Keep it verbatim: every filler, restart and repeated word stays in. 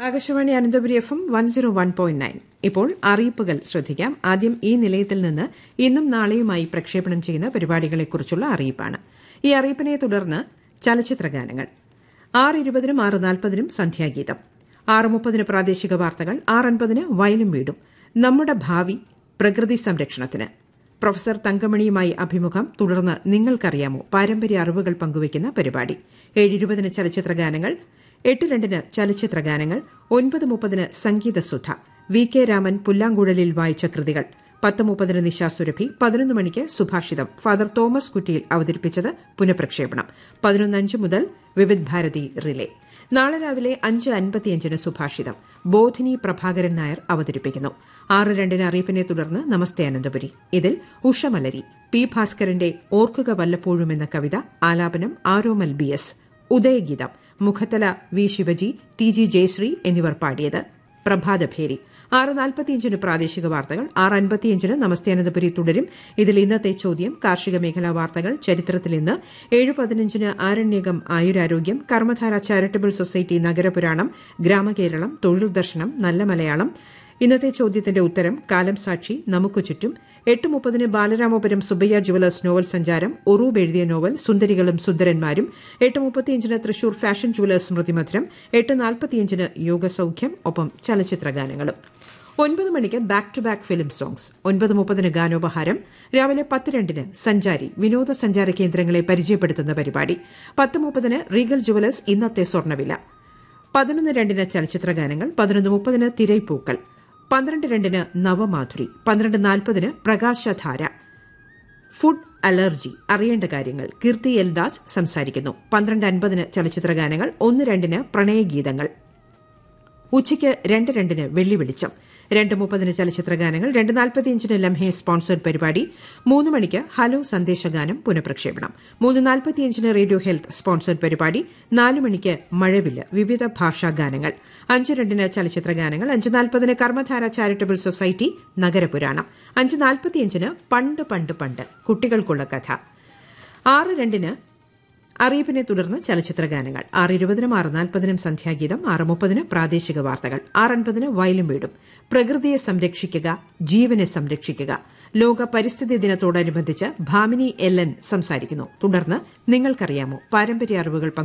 Akashvani Ananthapuri F M one zero one point nine. ഇപ്പോൾ അറിയിപ്പുകൾ ശ്രദ്ധിക്കാം. ആദ്യം ഈ നിലയത്തിൽ നിന്ന് ഇന്നും നാളെയുമായി പ്രക്ഷേപണം ചെയ്യുന്ന പരിപാടികളെക്കുറിച്ചുള്ള അറിയിപ്പാണ്. ഈ അറിയിപ്പിനെ തുടർന്ന് ചലച്ചിത്ര ഗാനങ്ങൾ. ആറ് ഇരുപതിനും ആറ് നാൽപ്പതിനും സന്ധ്യാഗീതം, ആറ് മുപ്പതിന് പ്രാദേശിക വാർത്തകൾ, ആറ് അൻപതിന് വയലും വീടും, നമ്മുടെ ഭാവി പ്രകൃതി സംരക്ഷണത്തിന് പ്രൊഫസർ തങ്കമണിയുമായി അഭിമുഖം, തുടർന്ന് നിങ്ങൾക്കറിയാമോ പാരമ്പര്യ അറിവുകൾ പങ്കുവയ്ക്കുന്ന പരിപാടി. ഏഴ് ഇരുപതിന് ചലച്ചിത്ര ഗാനങ്ങൾ, എട്ട് രണ്ടിന് ചലച്ചിത്ര ഗാനങ്ങൾ, ഒൻപത് മുപ്പതിന് സംഗീതസുധ, വി കെ രാമൻ പുല്ലാങ്കുഴലിൽ വായിച്ച കൃതികൾ, പത്ത് മുപ്പതിന് നിശാസുരഭി, പതിനൊന്ന് മണിക്ക് സുഭാഷിതം ഫാദർ തോമസ് കുറ്റിയിൽ അവതരിപ്പിച്ചത് പുനഃപ്രക്ഷേപണം, പതിനൊന്നഞ്ച് മുതൽ വിവിധ് ഭാരതി റിലേ. നാളെ രാവിലെ അഞ്ച് അൻപത്തിയഞ്ചിന് സുഭാഷിതം ബോധിനി പ്രഭാകരൻ നായർ അവതരിപ്പിക്കുന്നു. ആറ് രണ്ടിന് അറിയിപ്പിനെ തുടർന്ന് നമസ്തേ അനന്തപുരി. ഇതിൽ ഉഷമലരി, പി ഭാസ്കരന്റെ ഓർക്കുക വല്ലപ്പോഴും എന്ന കവിത, ആലാപനം ആരോമൽ B S. ഉദയഗീതം Mukhathala V Shivaji, T G Jayashree എന്നിവർ പാടിയത്. പ്രഭാതഭേരി. ആറ് നാൽപ്പത്തിയഞ്ചിന് പ്രാദേശിക വാർത്തകൾ, ആറ് അൻപത്തിയഞ്ചിന് നമസ്തേ അനന്തപുരി തുടരും. ഇതിൽ ഇന്നത്തെ ചോദ്യം, കാർഷിക മേഖലാ വാർത്തകൾ, ചരിത്രത്തിൽ ഇന്ന്. ഏഴ് പതിനഞ്ചിന് ആരണ്യകം ആയുരാരോഗ്യം, കർമ്മധാര ചാരിറ്റബിൾ സൊസൈറ്റി നഗരപുരാണം, ഗ്രാമകേരളം, തൊഴിൽ ദർശനം, നല്ല മലയാളം, ഇന്നത്തെ ചോദ്യത്തിന്റെ ഉത്തരം, കാലം സാക്ഷി, നമുക്ക് ചുറ്റും. എട്ട് മുപ്പതിന് ബാലരാമപുരം സുബയ്യ ജുവലേഴ്സ് നോവൽ സഞ്ചാരം, ഒറൂബ് എഴുതിയ നോവൽ സുന്ദരികളും സുന്ദരന്മാരും. എട്ട് മുപ്പത്തിയഞ്ചിന് തൃശൂർ ഫാഷൻ ജുവലേഴ്സ് സ്മൃതിമധുരം. എട്ട് നാൽപ്പത്തിയഞ്ചിന് യോഗസൌഖ്യം, ഒപ്പം ചലച്ചിത്ര ഗാനങ്ങളും. ഒൻപത് മണിക്ക് back to back film songs. ഒൻപത് മുപ്പതിന് ഗാനോപഹാരം. രാവിലെ പത്ത് രണ്ടിന് സഞ്ചാരി, വിനോദസഞ്ചാര കേന്ദ്രങ്ങളെ പരിചയപ്പെടുത്തുന്ന പരിപാടി. പത്ത് മുപ്പതിന് റീഗൽ ജുവലേഴ്സ് ഇന്നത്തെ സ്വർണ്ണവില. പതിനൊന്ന് രണ്ടിന് ചലച്ചിത്ര ഗാനങ്ങൾ, പതിനൊന്ന് മുപ്പതിന് തിരൈപ്പൂക്കൾ, പന്ത്രണ്ട് രണ്ടിന് നവമാധുരി, പന്ത്രണ്ട് നാൽപ്പതിന് പ്രകാശധാര. ഫുഡ് അലർജി അറിയേണ്ട കാര്യങ്ങൾ, കീർത്തി എൽ ദാസ് സംസാരിക്കുന്നു. പന്ത്രണ്ട് അൻപതിന് ചലച്ചിത്ര ഗാനങ്ങൾ, ഒന്ന് രണ്ടിന് പ്രണയഗീതങ്ങൾ. ഉച്ചയ്ക്ക് രണ്ട് രണ്ടിന് വെള്ളി വെളിച്ചം, രണ്ട് മുപ്പതിന് ചലച്ചിത്ര ഗാനങ്ങൾ, രണ്ട് നാൽപ്പത്തിയഞ്ചിന് ലംഹെ സ്പോൺസേഡ് പരിപാടി. മൂന്ന് മണിക്ക് ഹലോ സന്ദേശഗാനം പുനഃപ്രക്ഷേപണം. മൂന്ന് നാൽപ്പത്തിയഞ്ചിന് റേഡിയോ ഹെൽത്ത് സ്പോൺസേഡ് പരിപാടി. നാല് മണിക്ക് മഴവില്ല്, വിവിധ ഭാഷാ ഗാനങ്ങൾ. അഞ്ച് രണ്ടിന് ചലച്ചിത്ര ഗാനങ്ങൾ, അഞ്ച് നാൽപ്പതിന് കർമ്മധാര ചാരിറ്റബിൾ സൊസൈറ്റി നഗരപുരാണം. അഞ്ച് നാൽപ്പത്തിയഞ്ചിന് പണ്ട് പണ്ട് പണ്ട് കുട്ടികൾക്കുള്ള കഥ. ആറ് രണ്ടിന് അറിയിപ്പിനെ തുടർന്ന് ചലച്ചിത്ര ഗാനങ്ങൾ. ആറ് ഇരുപതിനും ആറ് നാൽപ്പതിനും സന്ധ്യാഗീതം, ആറ് മുപ്പതിന് പ്രാദേശിക വാർത്തകൾ, ആറ് അൻപതിന് വയലും വീടും. പ്രകൃതിയെ സംരക്ഷിക്കുക, ജീവനെ സംരക്ഷിക്കുക. ലോക പരിസ്ഥിതി ദിനത്തോടനുബന്ധിച്ച് ഭാമിനി എൽ എൻ സംസാരിക്കുന്നു. തുടർന്ന് നിങ്ങൾക്കറിയാമോ പാരമ്പര്യ അറിവുകൾ